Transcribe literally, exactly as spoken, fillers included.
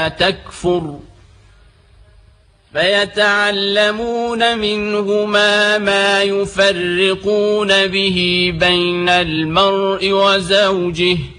تكفر فيتعلمون منهما ما يفرقون به بين المرء وزوجه